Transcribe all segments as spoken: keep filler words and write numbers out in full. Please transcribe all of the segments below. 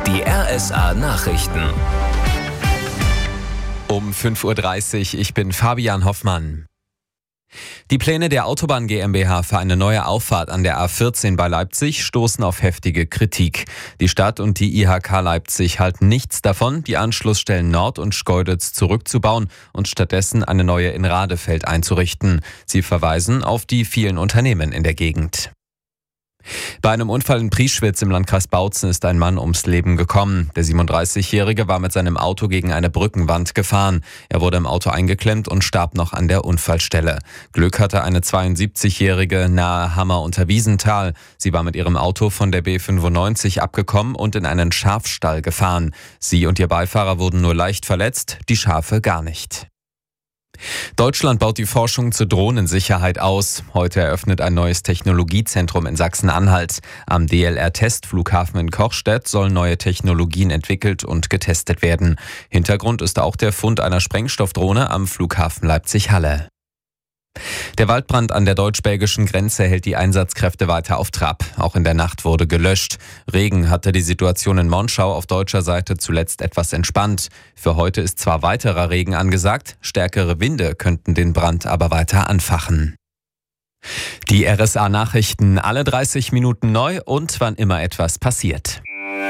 Die R S A-Nachrichten. Um fünf Uhr dreißig, ich bin Fabian Hoffmann. Die Pläne der Autobahn GmbH für eine neue Auffahrt an der A vierzehn bei Leipzig stoßen auf heftige Kritik. Die Stadt und die I H K Leipzig halten nichts davon, die Anschlussstellen Nord und Schkeuditz zurückzubauen und stattdessen eine neue in Radefeld einzurichten. Sie verweisen auf die vielen Unternehmen in der Gegend. Bei einem Unfall in Prieschwitz im Landkreis Bautzen ist ein Mann ums Leben gekommen. Der siebenunddreißigjährige war mit seinem Auto gegen eine Brückenwand gefahren. Er wurde im Auto eingeklemmt und starb noch an der Unfallstelle. Glück hatte eine zweiundsiebzigjährige nahe Hammer unter Wiesenthal. Sie war mit ihrem Auto von der B fünfundneunzig abgekommen und in einen Schafstall gefahren. Sie und ihr Beifahrer wurden nur leicht verletzt, die Schafe gar nicht. Deutschland baut die Forschung zur Drohnensicherheit aus. Heute eröffnet ein neues Technologiezentrum in Sachsen-Anhalt. Am D L R-Testflughafen in Kochstedt sollen neue Technologien entwickelt und getestet werden. Hintergrund ist auch der Fund einer Sprengstoffdrohne am Flughafen Leipzig-Halle. Der Waldbrand an der deutsch-belgischen Grenze hält die Einsatzkräfte weiter auf Trab. Auch in der Nacht wurde gelöscht. Regen hatte die Situation in Monschau auf deutscher Seite zuletzt etwas entspannt. Für heute ist zwar weiterer Regen angesagt, stärkere Winde könnten den Brand aber weiter anfachen. Die R S A-Nachrichten alle dreißig Minuten neu und wann immer etwas passiert.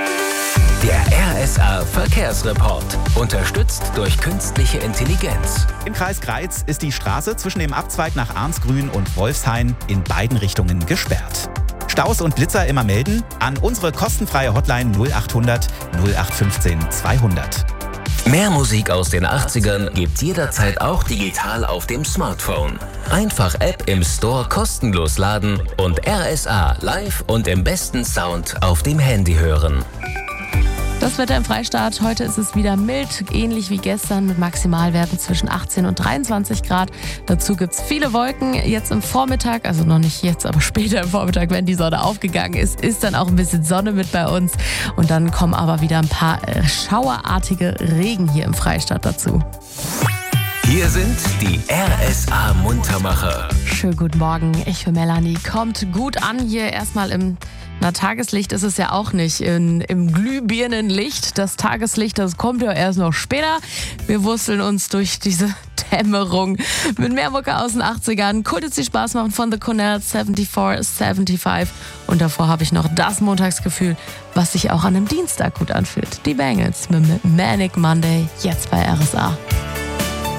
Der R S A-Verkehrsreport. Unterstützt durch künstliche Intelligenz. Im Kreis Greiz ist die Straße zwischen dem Abzweig nach Arnsgrün und Wolfshain in beiden Richtungen gesperrt. Staus und Blitzer immer melden an unsere kostenfreie Hotline null achthundert null acht fünfzehn zweihundert. Mehr Musik aus den achtzigern gibt's jederzeit auch digital auf dem Smartphone. Einfach App im Store kostenlos laden und R S A live und im besten Sound auf dem Handy hören. Das Wetter im Freistaat, heute ist es wieder mild, ähnlich wie gestern mit Maximalwerten zwischen achtzehn und dreiundzwanzig Grad. Dazu gibt es viele Wolken. Jetzt im Vormittag, also noch nicht jetzt, aber später im Vormittag, wenn die Sonne aufgegangen ist, ist dann auch ein bisschen Sonne mit bei uns. Und dann kommen aber wieder ein paar äh, schauerartige Regen hier im Freistaat dazu. Hier sind die R S A-Muntermacher. Schönen guten Morgen, ich bin Melanie. Kommt gut an hier erstmal im... Na, Tageslicht ist es ja auch nicht. In, Im Glühbirnenlicht. Das Tageslicht, das kommt ja erst noch später. Wir wursteln uns durch diese Dämmerung mit mehr Mucke aus den achtzigern. Cool, dass Sie Spaß machen von The Cornells vierundsiebzig, fünfundsiebzig. Und davor habe ich noch das Montagsgefühl, was sich auch an einem Dienstag gut anfühlt. Die Bangles mit Manic Monday, jetzt bei R S A.